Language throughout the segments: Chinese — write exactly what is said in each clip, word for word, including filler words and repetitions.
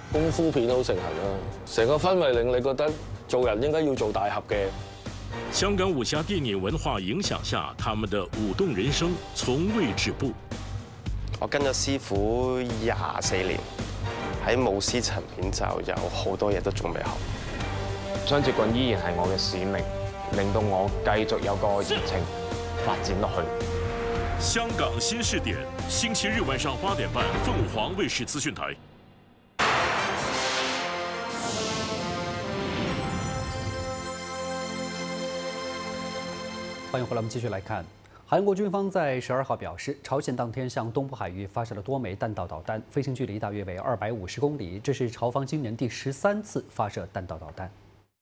功夫片好盛行啦，成個氛圍令你覺得做人應該要做大俠嘅。 香港武俠電影文化影響下，他們的武動人生從未止步。 我跟咗師傅廿四年，喺武師層面就有好多嘢都仲未學。 雙截棍依然係我嘅使命，令到我繼續有個熱情發展落去。 香港新視點，星期日晚上八點半，鳳凰衛視資訊台。 欢迎回来，我们继续来看。韩国军方在十二号表示，朝鲜当天向东部海域发射了多枚弹道导弹，飞行距离大约为二百五十公里。这是朝方今年第十三次发射弹道导弹。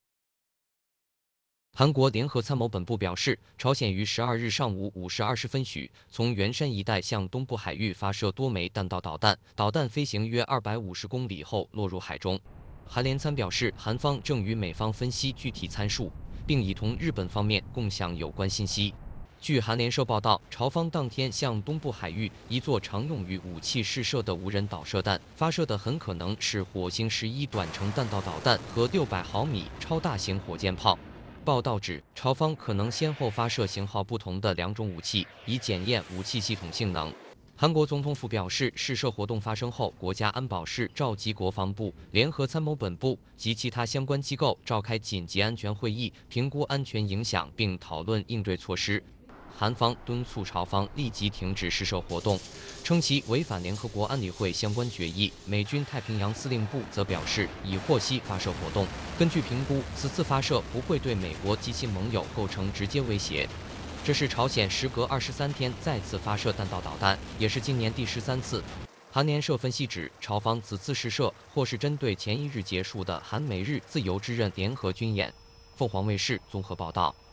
韩国联合参谋本部表示，朝鲜于十二日上午五时二十分许，从元山一带向东部海域发射多枚弹道导弹，导弹飞行约二百五十公里后落入海中。韩联参表示，韩方正与美方分析具体参数，并已同日本方面共享有关信息。据韩联社报道，朝方当天向东部海域一座常用于武器试射的无人导射弹发射的很可能是火星十一短程弹道导弹和六百毫米超大型火箭炮。报道指，朝方可能先后发射型号不同的两种武器，以检验武器系统性能。韩国总统府表示，试射活动发生后，国家安保室召集国防部、联合参谋本部及其他相关机构召开紧急安全会议，评估安全影响并讨论应对措施。韩方敦促朝方立即停止试射活动，称其违反联合国安理会相关决议。美军太平洋司令部则表示，已获悉发射活动，根据评估，此次发射不会对美国及其盟友构成直接威胁。这是朝鲜时隔二十三天再次发射弹道导弹，也是今年第十三次。韩联社分析指，朝方此次试射或是针对前一日结束的韩美日自由之刃联合军演。凤凰卫视综合报道。